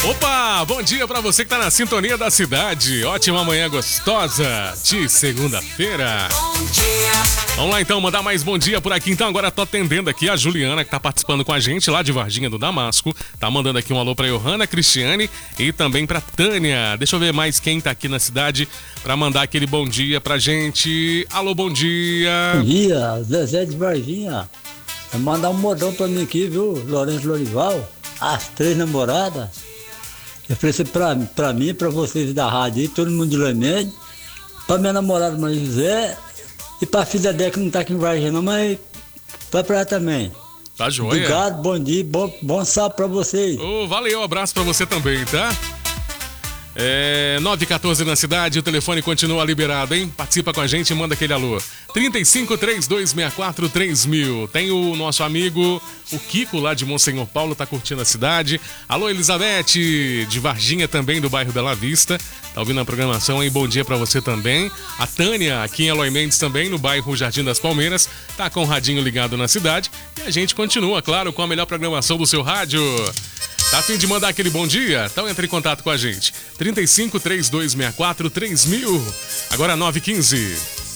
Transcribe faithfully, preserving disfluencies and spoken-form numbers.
Opa, bom dia pra você que tá na sintonia da cidade. Ótima manhã gostosa de segunda-feira. Vamos lá então, mandar mais bom dia por aqui. Então agora tô atendendo aqui a Juliana, que tá participando com a gente lá de Varginha do Damasco. Tá mandando aqui um alô pra Johanna, Cristiane e também pra Tânia. Deixa eu ver mais quem tá aqui na cidade pra mandar aquele bom dia pra gente. Alô, bom dia. Bom dia, Zezé de Varginha. Vai mandar um modão pra mim aqui, viu? Lourenço Lorival, as três namoradas. Eu ofereci pra, pra mim, pra vocês da rádio aí, todo mundo de Lemédio, pra minha namorada Maria José e pra filha dela que não tá aqui em Varginha não, mas vai pra ela também. Tá joia. Obrigado, bom dia, bom, bom sábado pra vocês. Oh, valeu, um abraço pra você também, tá? É, nove e quatorze na cidade, o telefone continua liberado, hein? Participa com a gente e manda aquele alô. trinta e cinco, trinta e dois, sessenta e quatro, três mil. Tem o nosso amigo, o Kiko, lá de Monsenhor Paulo, tá curtindo a cidade. Alô, Elizabeth, de Varginha também, do bairro Bela Vista. Tá ouvindo a programação, hein? Bom dia pra você também. A Tânia, aqui em Eloy Mendes também, no bairro Jardim das Palmeiras. Tá com o radinho ligado na cidade. E a gente continua, claro, com a melhor programação do seu rádio. Tá a fim de mandar aquele bom dia? Então entre em contato com a gente. trinta e cinco, trinta e dois, sessenta e quatro, três mil. Agora nove e quinze.